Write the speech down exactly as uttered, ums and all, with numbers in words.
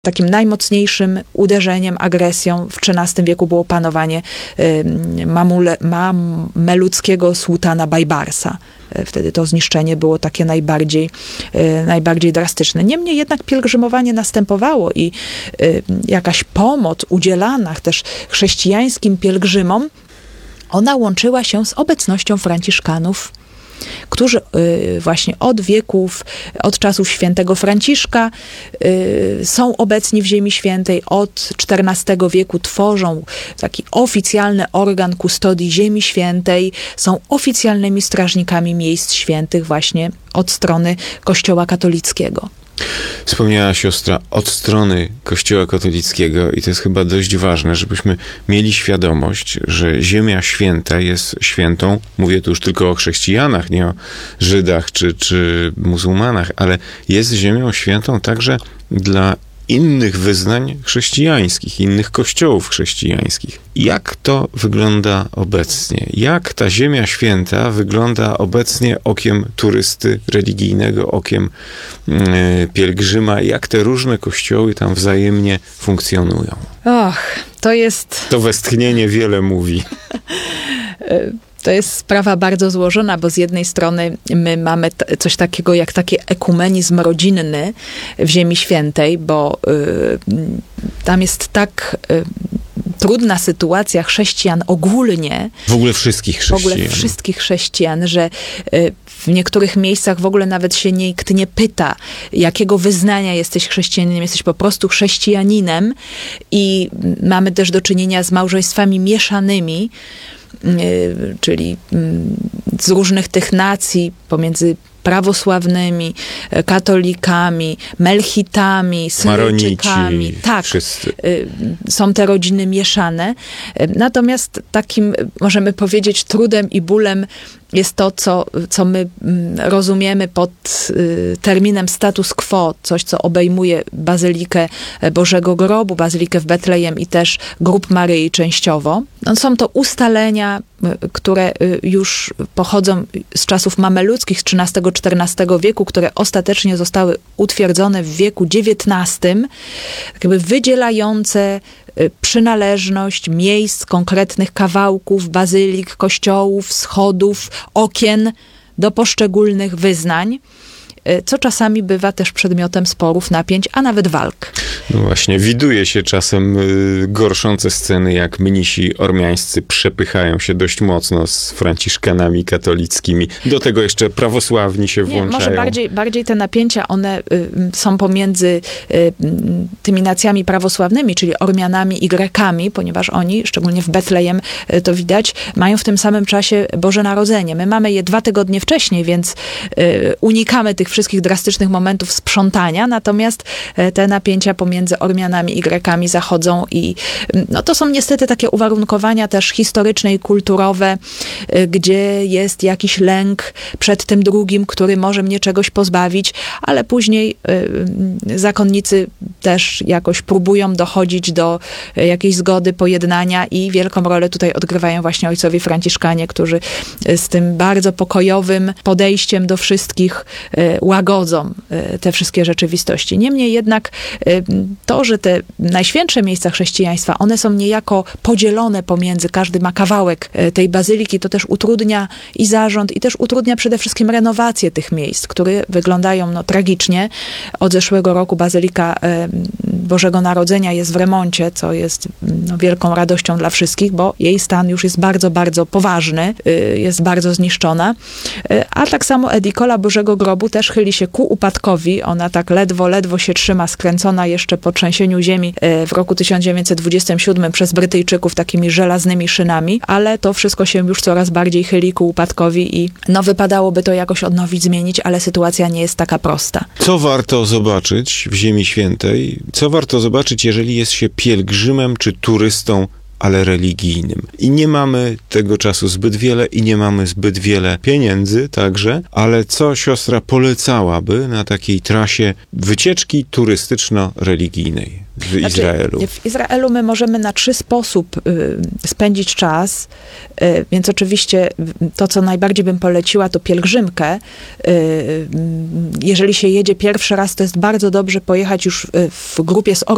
Takim najmocniejszym uderzeniem, agresją w trzynastym wieku było panowanie y, mamule, mameluckiego sułtana Bajbarsa. Wtedy to zniszczenie było takie najbardziej, y, najbardziej drastyczne. Niemniej jednak pielgrzymowanie następowało i y, jakaś pomoc udzielana też chrześcijańskim pielgrzymom, ona łączyła się z obecnością Franciszkanów, którzy y, właśnie od wieków, od czasów świętego Franciszka y, są obecni w Ziemi Świętej. Od czternastego wieku tworzą taki oficjalny organ kustodii Ziemi Świętej. Są oficjalnymi strażnikami miejsc świętych właśnie od strony Kościoła katolickiego. Wspomniała siostra od strony Kościoła katolickiego i to jest chyba dość ważne, żebyśmy mieli świadomość, że Ziemia Święta jest świętą, mówię tu już tylko o chrześcijanach, nie o Żydach czy, czy muzułmanach, ale jest Ziemią Świętą także dla innych wyznań chrześcijańskich, innych kościołów chrześcijańskich. Jak to wygląda obecnie? Jak ta Ziemia Święta wygląda obecnie okiem turysty religijnego, okiem yy, pielgrzyma? Jak te różne kościoły tam wzajemnie funkcjonują? Och, to jest... To westchnienie wiele mówi. To jest sprawa bardzo złożona, bo z jednej strony my mamy t- coś takiego jak taki ekumenizm rodzinny w Ziemi Świętej, bo y, tam jest tak y, trudna sytuacja chrześcijan ogólnie. W ogóle wszystkich chrześcijan. W ogóle wszystkich chrześcijan, że y, w niektórych miejscach w ogóle nawet się nikt nie pyta, jakiego wyznania jesteś chrześcijaninem, jesteś po prostu chrześcijaninem i mamy też do czynienia z małżeństwami mieszanymi, czyli z różnych tych nacji, pomiędzy prawosławnymi, katolikami, melchitami, syryjczykami. Tak, wszyscy. Są te rodziny mieszane. Natomiast takim, możemy powiedzieć, trudem i bólem jest to, co, co my rozumiemy pod terminem status quo, coś, co obejmuje Bazylikę Bożego Grobu, Bazylikę w Betlejem i też Grób Maryi częściowo. No, są to ustalenia, które już pochodzą z czasów mameluckich, z trzynastego czternastego wieku, które ostatecznie zostały utwierdzone w wieku dziewiętnastym, jakby wydzielające przynależność miejsc, konkretnych kawałków, bazylik, kościołów, schodów, okien do poszczególnych wyznań, co czasami bywa też przedmiotem sporów, napięć, a nawet walk. No właśnie, widuje się czasem y, gorszące sceny, jak mnisi ormiańscy przepychają się dość mocno z franciszkanami katolickimi. Do tego jeszcze prawosławni się włączają. Nie, może bardziej, bardziej te napięcia, one y, są pomiędzy y, tymi nacjami prawosławnymi, czyli Ormianami i Grekami, ponieważ oni, szczególnie w Betlejem y, to widać, mają w tym samym czasie Boże Narodzenie. My mamy je dwa tygodnie wcześniej, więc y, unikamy tych wszystkich drastycznych momentów sprzątania, natomiast te napięcia pomiędzy Ormianami i Grekami zachodzą i no to są niestety takie uwarunkowania też historyczne i kulturowe, gdzie jest jakiś lęk przed tym drugim, który może mnie czegoś pozbawić, ale później y, zakonnicy też jakoś próbują dochodzić do jakiejś zgody, pojednania i wielką rolę tutaj odgrywają właśnie ojcowie franciszkanie, którzy z tym bardzo pokojowym podejściem do wszystkich y, łagodzą te wszystkie rzeczywistości. Niemniej jednak to, że te najświętsze miejsca chrześcijaństwa, one są niejako podzielone pomiędzy, każdy ma kawałek tej bazyliki, to też utrudnia i zarząd, i też utrudnia przede wszystkim renowację tych miejsc, które wyglądają no, tragicznie. Od zeszłego roku Bazylika Bożego Narodzenia jest w remoncie, co jest no, wielką radością dla wszystkich, bo jej stan już jest bardzo, bardzo poważny, jest bardzo zniszczona. A tak samo Edikola Bożego Grobu też chyli się ku upadkowi. Ona tak ledwo, ledwo się trzyma, skręcona jeszcze po trzęsieniu ziemi w roku tysiąc dziewięćset dwudziestym siódmym przez Brytyjczyków takimi żelaznymi szynami, ale to wszystko się już coraz bardziej chyli ku upadkowi i no wypadałoby to jakoś odnowić, zmienić, ale sytuacja nie jest taka prosta. Co warto zobaczyć w Ziemi Świętej? Co warto zobaczyć, jeżeli jest się pielgrzymem czy turystą, ale religijnym? I nie mamy tego czasu zbyt wiele i nie mamy zbyt wiele pieniędzy także, ale co siostra polecałaby na takiej trasie wycieczki turystyczno-religijnej w znaczy, Izraelu? W Izraelu my możemy na trzy sposób y, spędzić czas, y, więc oczywiście to, co najbardziej bym poleciła, to pielgrzymkę. Y, jeżeli się jedzie pierwszy raz, to jest bardzo dobrze pojechać już w grupie z